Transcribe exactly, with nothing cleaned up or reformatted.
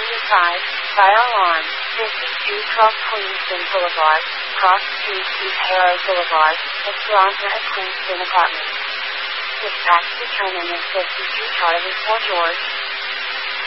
five, Fire Alarm, fifty-two twelve Queenston Boulevard, Cross Street East Harrow Boulevard, Esperanza at Queenston Apartments. Dispatch determined in fifty-two Charlie for George,